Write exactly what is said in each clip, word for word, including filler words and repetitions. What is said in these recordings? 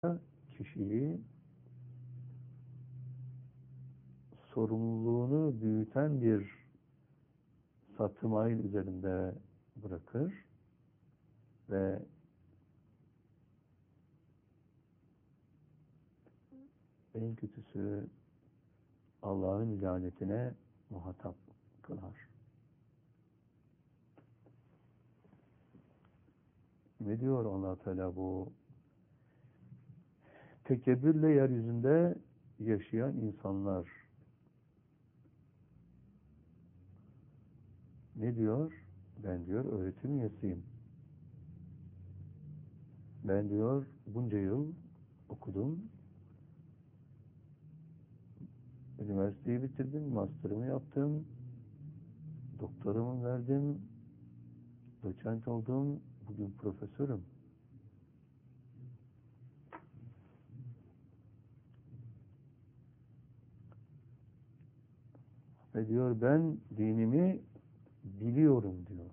kişiyi sorumluluğunu büyüten bir satı-mail üzerinde bırakır ve en kötüsü Allah'ın lanetine muhatap kılar. Ne diyor Allah Teala bu? Tekebbürle yeryüzünde yaşayan insanlar. Ne diyor? Ben diyor öğretim üyesiyim. Ben diyor bunca yıl okudum. Üniversiteyi bitirdim, master'ımı yaptım. Doktoramı verdim. Doçent oldum. Bugün profesörüm. Ve diyor ben dinimi biliyorum diyor.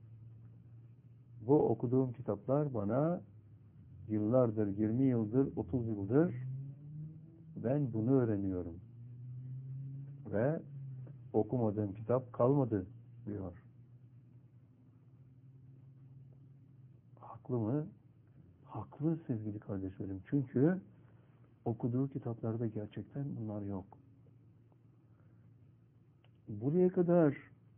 Bu okuduğum kitaplar bana yıllardır, yirmi yıldır, otuz yıldır ben bunu öğreniyorum. Ve okumadığım kitap kalmadı diyor. Haklı mı? Haklı sevgili kardeşlerim. Çünkü okuduğu kitaplarda gerçekten bunlar yok. Buraya kadar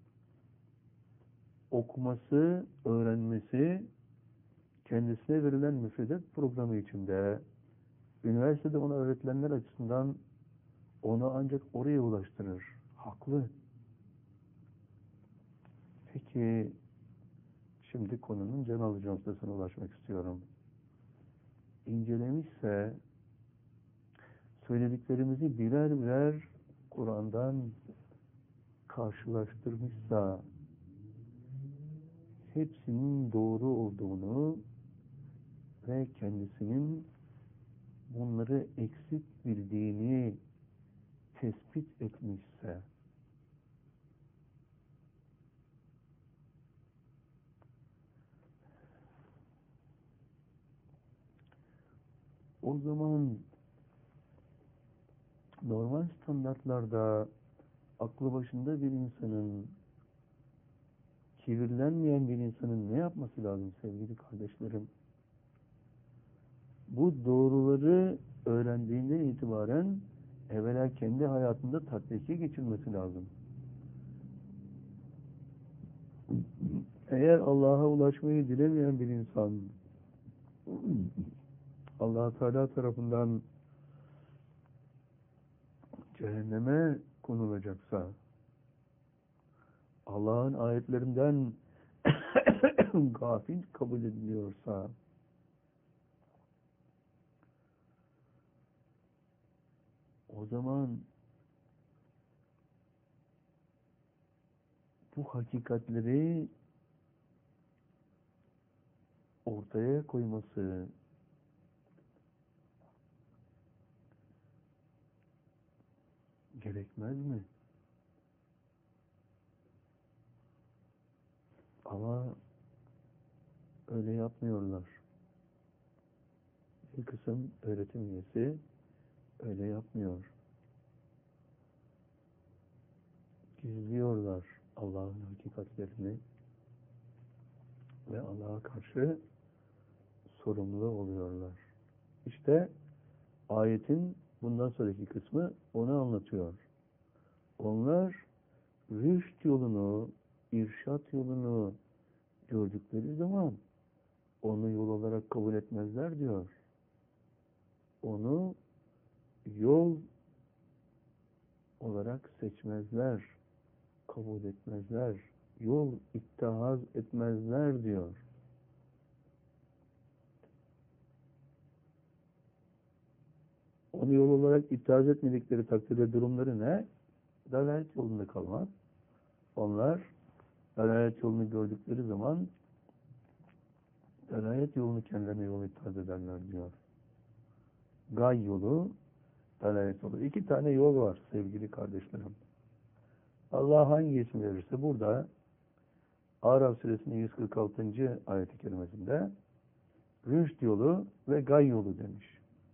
okuması, öğrenmesi, kendisine verilen müfredat programı içinde, üniversitede ona öğretilenler açısından onu ancak oraya ulaştırır. Haklı. Peki, şimdi konunun can alıcı noktasına ulaşmak istiyorum. İncelemişse, söylediklerimizi birer birer Kur'an'dan karşılaştırmışsa, hepsinin doğru olduğunu ve kendisinin bunları eksik bildiğini tespit etmişse, o zaman normal standartlarda aklı başında bir insanın, kibirlenmeyen bir insanın ne yapması lazım sevgili kardeşlerim? Bu doğruları öğrendiğinden itibaren evvela kendi hayatında tatbike geçirmesi lazım. Eğer Allah'a ulaşmayı dilemeyen bir insan Allah Teala tarafından cehenneme konulacaksa, Allah'ın ayetlerinden gafil kabul ediliyorsa, o zaman bu hakikatleri ortaya koyması, gerekmez mi? Ama öyle yapmıyorlar. Bir kısım öğretim üyesi öyle yapmıyor. Gizliyorlar Allah'ın hakikatlerini ve Allah'a karşı sorumlu oluyorlar. İşte ayetin bundan sonraki kısmı onu anlatıyor. Onlar rüşt yolunu, irşat yolunu gördükleri zaman onu yol olarak kabul etmezler diyor. Onu yol olarak seçmezler, kabul etmezler, yol ittihaz etmezler diyor. Onu yol olarak ittihaz etmedikleri takdirde durumları ne? Dalalet yolunda kalmak. Onlar dalalet yolunu gördükleri zaman dalalet yolunu kendilerine yol ittihaz ederler diyor. Gay yolu, dalalet yolu. İki tane yol var sevgili kardeşlerim. Allah hangi isim verirse burada Araf suresinin yüz kırk altıncı ayet-i kerimesinde rüşt yolu ve gay yolu demiş.